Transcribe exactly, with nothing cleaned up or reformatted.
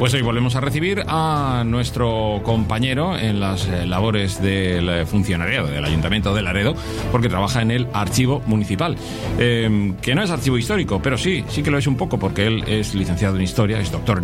Pues hoy volvemos a recibir a nuestro compañero en las eh, labores del funcionariado del Ayuntamiento de Laredo, porque trabaja en el Archivo Municipal, eh, que no es archivo histórico, pero sí, sí que lo es un poco, porque él es licenciado en Historia, es doctor en